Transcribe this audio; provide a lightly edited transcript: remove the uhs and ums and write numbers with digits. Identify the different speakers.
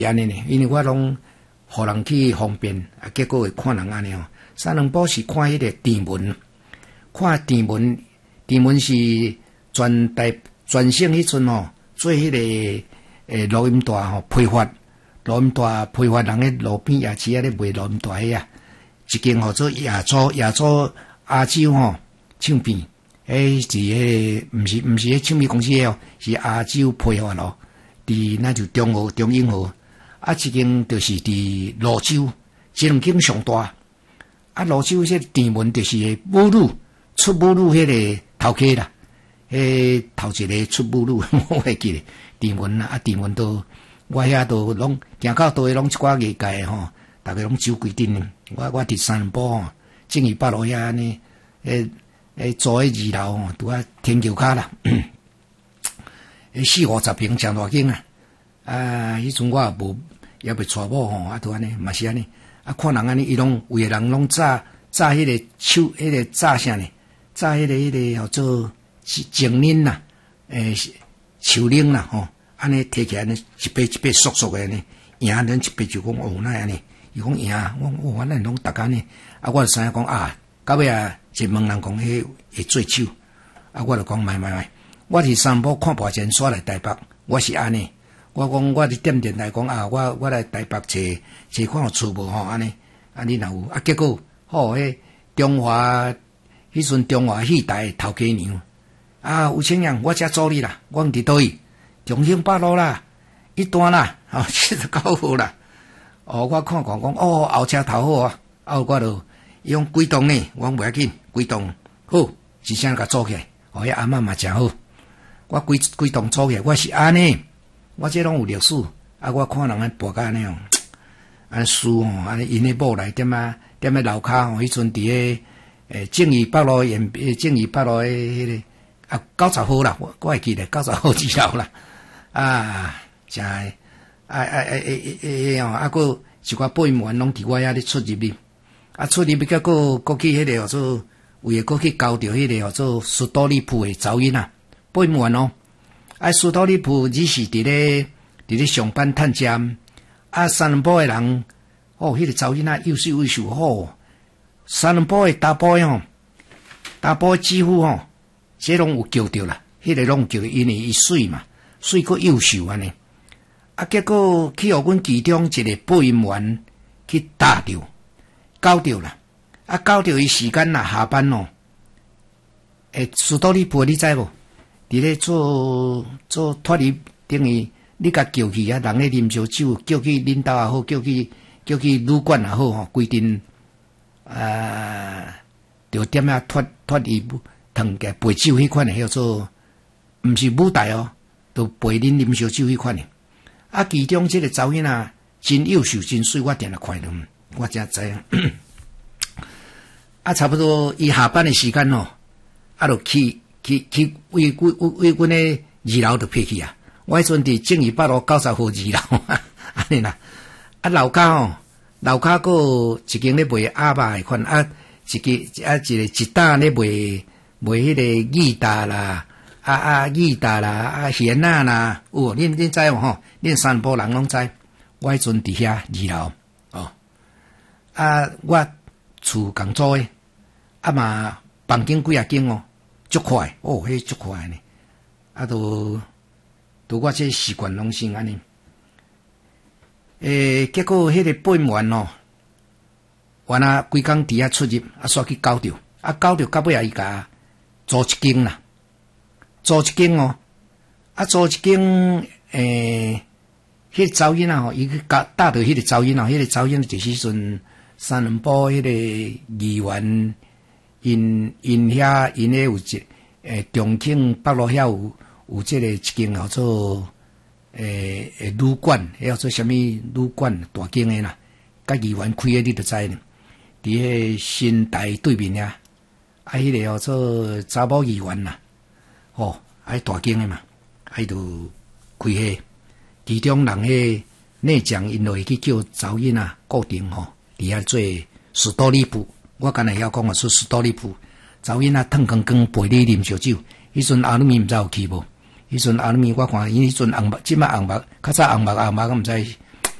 Speaker 1: 安尼呢，因为我拢互人去方便，啊，结果会看人安尼哦。三两宝是看迄个电文，看电文，电文是全省迄阵哦，做迄个录音带吼批发，录音带批发人咧路边夜市啊咧卖录音带迄啊，一间号做亚洲亚洲吼唱片，是迄毋是迄唱片公司哦，是亚洲批发咯，伫那就中英号，啊，一间就是伫泸州，这两间上大。啊，泸州迄个电文就是母乳出母乳迄个头家啦，头一个出母乳我会记咧电文啊，电文都我遐都拢行到倒位拢一寡业界吼，大家拢走规定。我伫三人堡吼，正义北路遐呢，做迄二楼吼，拄啊天桥骹啦，40-50平诚大间啊！啊，迄阵我也未娶某吼，啊，拄安尼嘛是安尼。啊，看人安尼，伊拢有诶人拢炸迄个手，迄个炸啥呢？炸迄个叫做精灵啦，树灵啦吼，安尼摕起来呢，一杯缩缩诶呢，赢人一杯就讲哦，那安尼，伊讲赢，我咱拢逐家呢，啊，我就知影讲啊，到尾啊，就问人讲迄会做手，啊，我就讲买，我伫三堡看跋前煞来台北，我是安尼。我讲我伫点电台讲啊，我来台北找看有厝无吼，安尼，啊你若有啊，结果吼，中华迄阵中华戏台头家娘啊，有请人我遮助你啦，我伫倒位，中兴北路啦，一段啦，79号啦，哦，我看讲哦，后车头好啊，我就伊讲几栋呢，我讲袂要紧，几栋好，一声甲做起来，哦，迄阿嬷嘛诚好，我几栋做起来，我是安尼。我这拢有历史，啊！我看人安跋甲安尼哦，安书吼，安尼因迄某来点啊楼骹吼，迄阵伫正义北路迄个啊90号啦，我会记得90号之后啦，啊，真哦，啊个一寡保员拢伫我遐咧出入哩，啊出入结果过去迄个叫做有诶过去交着迄个叫做苏多利普诶噪音啊，保员哦。啊，苏多利普只是伫咧上班探监，啊，三人堡诶人，哦，迄个噪音啊，优秀好，三人堡诶大埔吼，大埔几乎吼，这拢有叫着啦，迄个拢有叫，因为伊水嘛，水个优秀安尼，啊，结果去互阮其中一个播音员去打着，搞着啦，啊，搞着伊时间啦，下班哦，苏多利普你知无？伫咧做脱离，等于你甲叫去啊，人咧啉烧酒，叫去领导也好，叫去旅馆也好吼，规定着点啊脱离糖嘅陪酒迄款诶，叫做毋是舞台哦，都陪恁啉烧酒迄款诶。啊，其中即个噪音啊，真优秀，真水，我定来快乐，我真知影。啊，差不多伊下班诶时间哦，啊，就去为阮诶二楼就撇去啊！我迄阵伫正义北路90号2楼，安尼啦。啊，楼骹个一间咧卖鸭肉诶款，一个一担咧卖迄个耳达啦，耳达啦，弦仔啦，有恁知无吼？恁三埔人拢知。我迄阵伫遐2楼哦。啊，我厝共租诶，啊嘛房间几啊间哦。足快哦，迄足快呢！啊，都我这习惯拢是安尼。结果迄个保员哦，原来规工伫遐出入，啊，煞去搞着，到尾啊，伊甲租一间啦，租一间哦，啊，租一间迄个噪音啊，吼，伊去打着迄个噪音啊，迄个噪音就是阵三人堡迄个议员。因咧有一重庆北路遐有即个一间叫做旅馆，迄叫做啥物旅馆大间诶啦，甲议员开诶你就知呢。伫迄新台对面遐，迄个叫做查某议员啦，吼，大间诶嘛，就开迄，其中人迄内将因落去叫噪音啊，固定吼，伫遐做史多利普。我刚才晓讲出史多利普，噪音啊，烫光光陪你啉烧酒。迄阵阿鲁米毋知有去无？迄阵阿鲁米我看，因迄阵红目，即摆红目，较早红目毋知